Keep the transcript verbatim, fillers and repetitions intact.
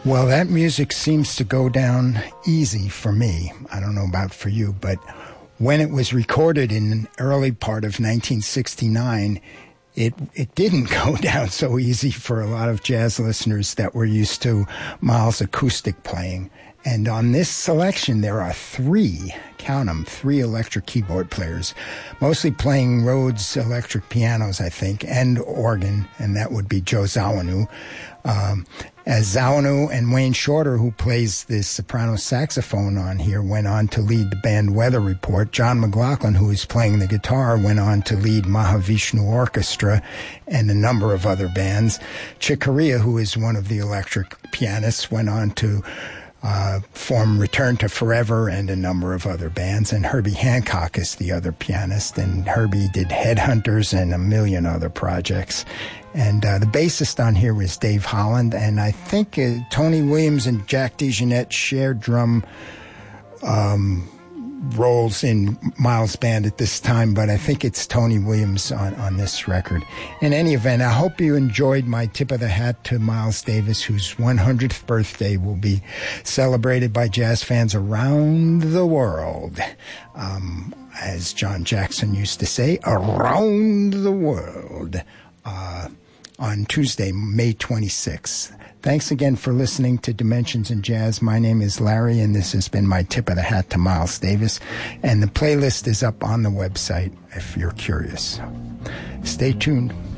Well, that music seems to go down easy for me. I don't know about for you, but when it was recorded in the early part of nineteen sixty-nine, it it didn't go down so easy for a lot of jazz listeners that were used to Miles' acoustic playing. And on this selection, there are three, count them, three electric keyboard players, mostly playing Rhodes electric pianos, I think, and organ, and that would be Joe Zawinul. Um, as Zawinul and Wayne Shorter, who plays the soprano saxophone on here, went on to lead the band Weather Report. John McLaughlin, who is playing the guitar, went on to lead Mahavishnu Orchestra and a number of other bands. Chick Corea, who is one of the electric pianists, went on to Uh, form Return to Forever and a number of other bands. And Herbie Hancock is the other pianist. And Herbie did Headhunters and a million other projects. And uh, the bassist on here is Dave Holland. And I think uh, Tony Williams and Jack DeJohnette shared drum um, roles in Miles' band at this time, but I think it's Tony Williams on, on this record. In any event, I hope you enjoyed my tip of the hat to Miles Davis, whose one hundredth birthday will be celebrated by jazz fans around the world. Um, as John Jackson used to say, around the world, uh, on Tuesday, May twenty-sixth. Thanks again for listening to Dimensions in Jazz. My name is Larry, and this has been my tip of the hat to Miles Davis. And the playlist is up on the website if you're curious. Stay tuned.